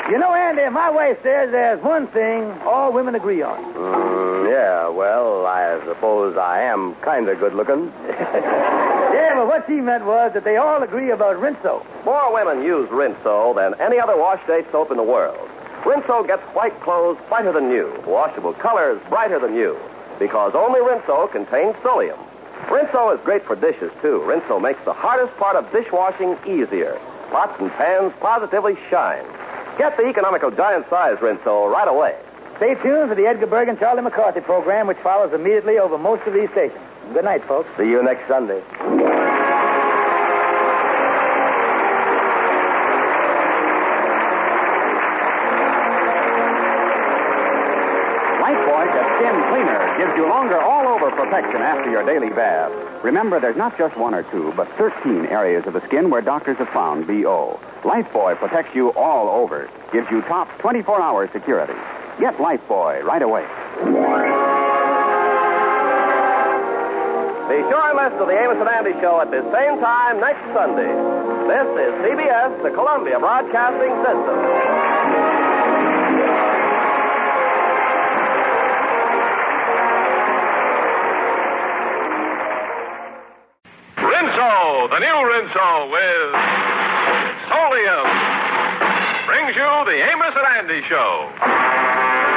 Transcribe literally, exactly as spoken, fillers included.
You know, Andy, my wife says there's one thing all women agree on. Mm, yeah, well, I suppose I am kind of good looking. Yeah, but what she meant was that they all agree about Rinso. More women use Rinso than any other wash-day soap in the world. Rinso gets white clothes whiter than new, washable colors brighter than new, because only Rinso contains psyllium. Rinso is great for dishes, too. Rinso makes the hardest part of dishwashing easier. Pots and pans positively shine. Get the economical giant-size Rinso right away. Stay tuned for the Edgar Berg and Charlie McCarthy program, which follows immediately over most of these stations. Good night, folks. See you next Sunday. Lifebuoy Gets Skin Cleaner gives you longer all-over protection after your daily bath. Remember, there's not just one or two, but thirteen areas of the skin where doctors have found B O. Lifebuoy protects you all over. Gives you top twenty-four hour security. Get Lifebuoy right away. Be sure and listen to the Amos and Andy Show at the same time next Sunday. This is C B S, the Columbia Broadcasting System. Rinso, the new Rinso with Solium, brings you the Amos and Andy Show.